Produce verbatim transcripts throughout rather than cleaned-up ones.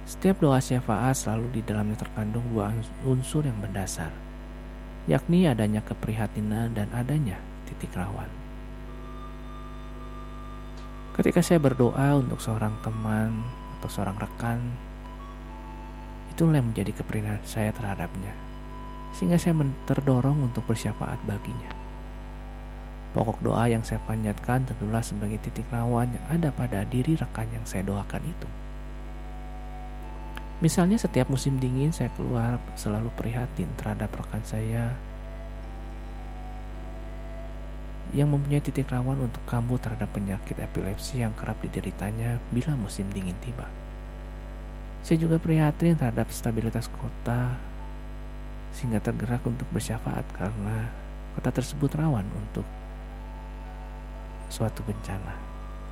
Setiap doa syafaat selalu di dalamnya terkandung dua unsur yang mendasar, yakni adanya keprihatinan dan adanya titik rawan. Ketika saya berdoa untuk seorang teman atau seorang rekan, itulah yang menjadi keprihatinan saya terhadapnya, sehingga saya terdorong untuk bersyafaat baginya. Pokok doa yang saya panjatkan tentulah sebagai titik rawan yang ada pada diri rekan yang saya doakan itu. Misalnya setiap musim dingin saya keluar selalu prihatin terhadap rekan saya yang mempunyai titik rawan untuk kambuh terhadap penyakit epilepsi yang kerap dideritanya bila musim dingin tiba. Saya juga prihatin terhadap stabilitas kota sehingga tergerak untuk bersyafaat karena kota tersebut rawan untuk suatu bencana.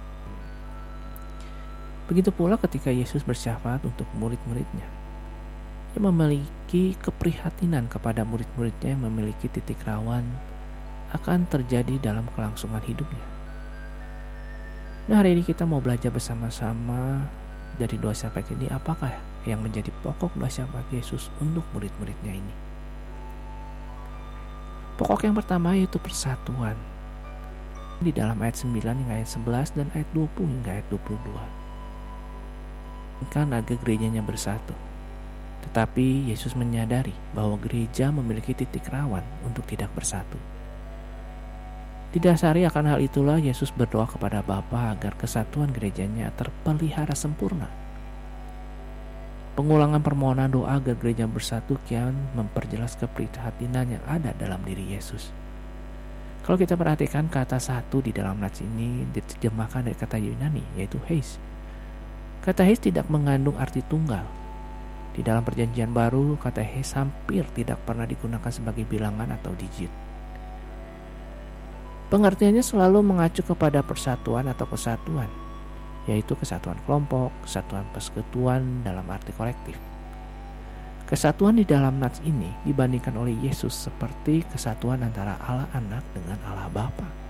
Begitu pula ketika Yesus bersyafaat untuk murid-muridnya. Ia memiliki keprihatinan kepada murid-muridnya yang memiliki titik rawan akan terjadi dalam kelangsungan hidupnya. Nah, hari ini kita mau belajar bersama-sama dari doa syafaat ini, apakah yang menjadi pokok doa syafaat Yesus untuk murid-muridnya ini. Pokok yang pertama yaitu persatuan. Di dalam ayat sembilan hingga ayat sebelas dan ayat dua puluh hingga ayat dua puluh dua. Kan agar gerejanya bersatu. Tetapi Yesus menyadari bahwa gereja memiliki titik rawan untuk tidak bersatu. Didasari akan hal itulah Yesus berdoa kepada Bapa agar kesatuan gerejanya terpelihara sempurna. Pengulangan permohonan doa agar gereja bersatu kian memperjelas keprihatinan yang ada dalam diri Yesus. Kalau kita perhatikan kata satu di dalam nats ini diterjemahkan dari kata Yunani yaitu heis. Kata heis tidak mengandung arti tunggal. Di dalam perjanjian baru, kata heis hampir tidak pernah digunakan sebagai bilangan atau digit. Pengertiannya selalu mengacu kepada persatuan atau kesatuan, yaitu kesatuan kelompok, kesatuan persekutuan dalam arti kolektif. Kesatuan di dalam nats ini dibandingkan oleh Yesus seperti kesatuan antara Allah Anak dengan Allah Bapa.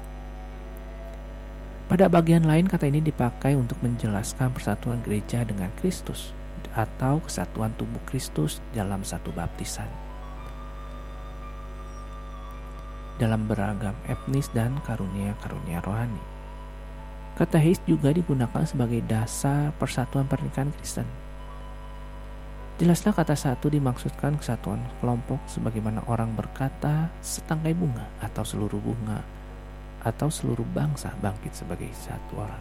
Pada bagian lain kata ini dipakai untuk menjelaskan persatuan gereja dengan Kristus atau kesatuan tubuh Kristus dalam satu baptisan. Dalam beragam etnis dan karunia-karunia rohani. Kata heis juga digunakan sebagai dasar persatuan pernikahan Kristen. Jelaslah kata satu dimaksudkan kesatuan kelompok sebagaimana orang berkata setangkai bunga atau seluruh bunga atau seluruh bangsa bangkit sebagai satu orang.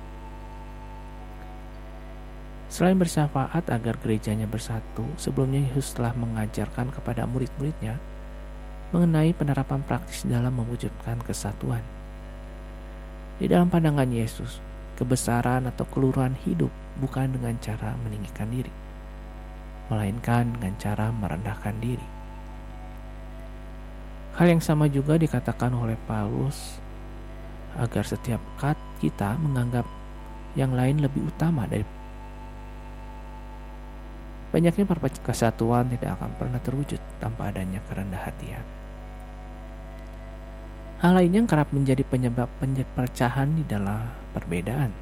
Selain bersyafaat agar gerejanya bersatu, sebelumnya Yesus telah mengajarkan kepada murid-muridnya mengenai penerapan praktis dalam mewujudkan kesatuan. Di dalam pandangan Yesus, kebesaran atau keluruhan hidup bukan dengan cara meninggikan diri, melainkan dengan cara merendahkan diri. Hal yang sama juga dikatakan oleh Paulus agar setiap kat kita menganggap yang lain lebih utama dari banyaknya kesatuan tidak akan pernah terwujud tanpa adanya kerendah hatian. Hal lain yang kerap menjadi penyebab perpecahan di dalam perbedaan.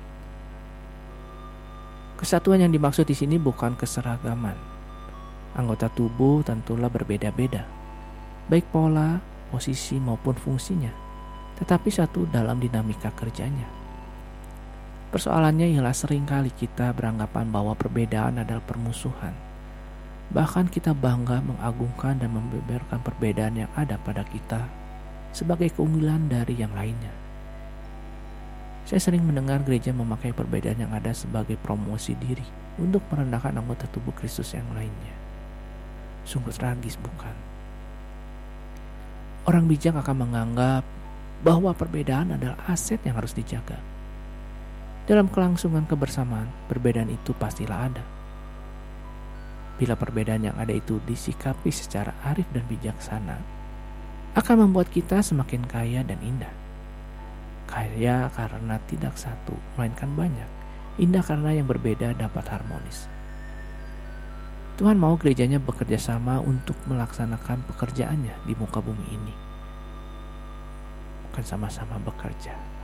Kesatuan yang dimaksud di sini bukan keseragaman. Anggota tubuh tentulah berbeda-beda, baik pola, posisi maupun fungsinya. Tetapi satu dalam dinamika kerjanya. Persoalannya ialah seringkali kita beranggapan bahwa perbedaan adalah permusuhan. Bahkan kita bangga mengagungkan dan membeberkan perbedaan yang ada pada kita sebagai keunggulan dari yang lainnya. Saya sering mendengar gereja memakai perbedaan yang ada sebagai promosi diri untuk merendahkan anggota tubuh Kristus yang lainnya. Sungguh tragis, bukan? Orang bijak akan menganggap bahwa perbedaan adalah aset yang harus dijaga. Dalam kelangsungan kebersamaan, perbedaan itu pastilah ada. Bila perbedaan yang ada itu disikapi secara arif dan bijaksana, akan membuat kita semakin kaya dan indah. Kaya karena tidak satu, melainkan banyak. Indah karena yang berbeda dapat harmonis. Tuhan mau gerejanya bekerja sama untuk melaksanakan pekerjaannya di muka bumi ini. Bukan sama-sama bekerja.